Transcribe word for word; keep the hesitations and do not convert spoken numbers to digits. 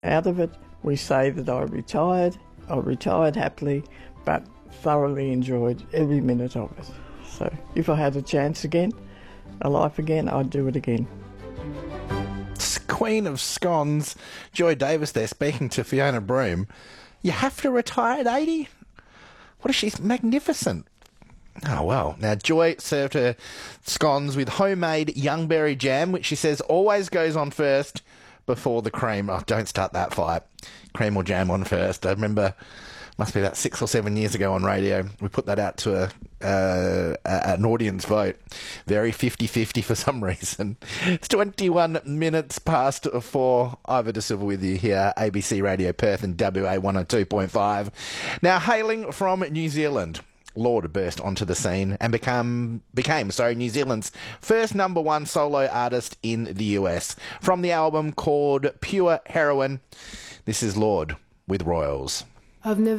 Out of it, we say that I retired. I retired happily, but thoroughly enjoyed every minute of it. So if I had a chance again, a life again, I'd do it again. Queen of Scones, Joy Davis there speaking to Fiona Broome. You have to retire at eighty? What is she? Magnificent. Oh, well. Now, Joy served her scones with homemade youngberry jam, which she says always goes on first before the cream. Oh, don't start that fight. Cream or jam on first. I remember, must be about six or seven years ago on radio, we put that out to a, uh, an audience vote. Very fifty-fifty for some reason. It's twenty-one minutes past four. Ivor De Silva with you here, A B C Radio Perth and W A one oh two point five. Now, hailing from New Zealand, Lorde burst onto the scene and become became sorry New Zealand's first number one solo artist in the U S. From the album called Pure Heroin, this is Lorde with Royals. I've never